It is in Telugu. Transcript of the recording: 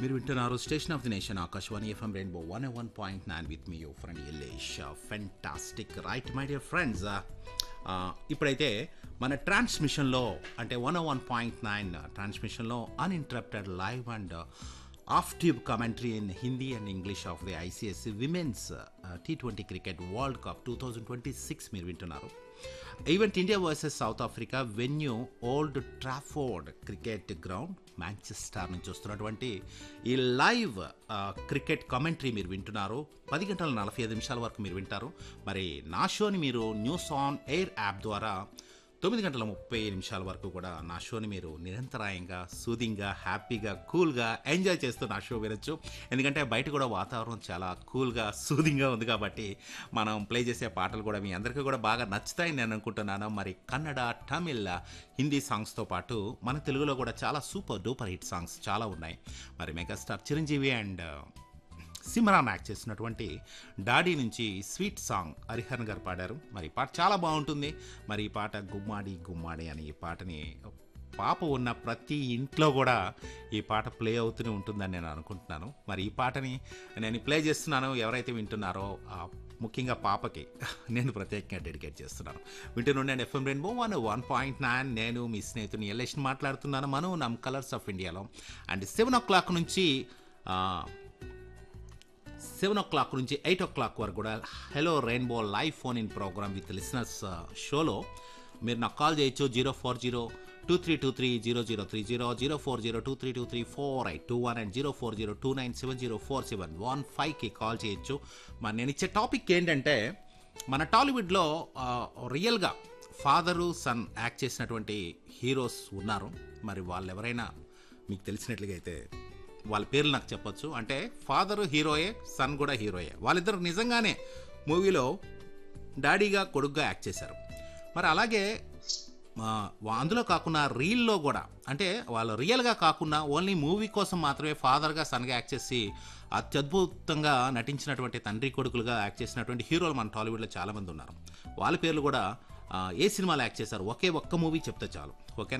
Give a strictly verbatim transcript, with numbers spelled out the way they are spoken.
మీరు వింటున్నారు station of the nation Akashvani FM rainbow one one point nine with me you friend Yellesh fantastic right my dear friends. ఇప్పుడైతే మన ట్రాన్స్మిషన్లో అంటే one one point nine ట్రాన్స్మిషన్లో uninterrupted live and of tube commentary in Hindi and English of the ICSE women's T twenty cricket world cup two thousand twenty six మీరు వింటున్నారు. Event India versus south Africa venue old Trafford cricket ground Manchester నుంచి వస్తున్నటువంటి ఈ లైవ్ క్రికెట్ కామెంటరీ మీరు వింటున్నారు. పది గంటల నలభై ఐదు నిమిషాల వరకు మీరు వింటారు. మరి నా షోని మీరు న్యూస్ ఆన్ ఎయిర్ యాప్ ద్వారా తొమ్మిది గంటల ముప్పై నిమిషాల వరకు కూడా నా షోని మీరు నిరంతరాయంగా సూదింగ్గా హ్యాపీగా కూల్గా ఎంజాయ్ చేస్తూ నా షో వినొచ్చు. ఎందుకంటే బయట కూడా వాతావరణం చాలా కూల్గా సూదింగ్గా ఉంది కాబట్టి మనం ప్లే చేసే పాటలు కూడా మీ అందరికీ కూడా బాగా నచ్చుతాయని నేను అనుకుంటున్నాను. మరి కన్నడ, తమిళ్, హిందీ సాంగ్స్తో పాటు మన తెలుగులో కూడా చాలా సూపర్ డూపర్ హిట్ సాంగ్స్ చాలా ఉన్నాయి. మరి megastar Chiranjeevi and Simran act చేసినటువంటి డాడీ నుంచి స్వీట్ సాంగ్ హరిహరన్ గారు పాడారు. మరి ఈ పాట చాలా బాగుంటుంది. మరి ఈ పాట గుమ్మాడి గుమ్మాడి అని ఈ పాటని పాప ఉన్న ప్రతి ఇంట్లో కూడా ఈ పాట ప్లే అవుతూనే ఉంటుందని నేను అనుకుంటున్నాను. మరి ఈ పాటని నేను ప్లే చేస్తున్నాను. ఎవరైతే వింటున్నారో ముఖ్యంగా పాపకి నేను ప్రత్యేకంగా డెడికేట్ చేస్తున్నాను. వింటున్నాను FM rainbow one one point nine. నేను మీ స్నేహితుని ఎల్లేష్ని మాట్లాడుతున్నాను. మనం నమ్ కలర్స్ ఆఫ్ ఇండియాలో అండ్ సెవెన్ ఓ క్లాక్ నుంచి సెవెన్ ఓ క్లాక్ నుంచి ఎయిట్ ఓ క్లాక్ వరకు కూడా hello rainbow live phone in programme with listeners షోలో మీరు నాకు కాల్ చేయొచ్చు. Zero four zero two three two three zero zero three zero zero four zero two three two three four eight two one and zero four zero two nine seven zero four seven one ఫైవ్కి కాల్ చేయొచ్చు. మరి నేను ఇచ్చే టాపిక్ ఏంటంటే మన టాలీవుడ్లో రియల్గా ఫాదరు సన్ యాక్ట్ చేసినటువంటి హీరోస్ ఉన్నారు. మరి వాళ్ళు ఎవరైనా మీకు తెలిసినట్లుగా అయితే వాళ్ళ పేర్లు నాకు చెప్పొచ్చు. అంటే ఫాదరు హీరోయే, సన్ కూడా హీరోయే. వాళ్ళిద్దరు నిజంగానే మూవీలో డాడీగా కొడుగ్గా యాక్ట్ చేశారు. మరి అలాగే అందులో కాకుండా రీల్లో కూడా అంటే వాళ్ళు రియల్గా కాకుండా ఓన్లీ మూవీ కోసం మాత్రమే ఫాదర్గా సన్గా యాక్ట్ చేసి అత్యద్భుతంగా నటించినటువంటి తండ్రి కొడుకులుగా యాక్ట్ చేసినటువంటి హీరోలు మన టాలీవుడ్లో చాలామంది ఉన్నారు. వాళ్ళ పేర్లు కూడా ఏ సినిమాలో యాక్ట్ చేశారు ఒకే ఒక్క మూవీ చెప్తే చాలు. ఓకేనా?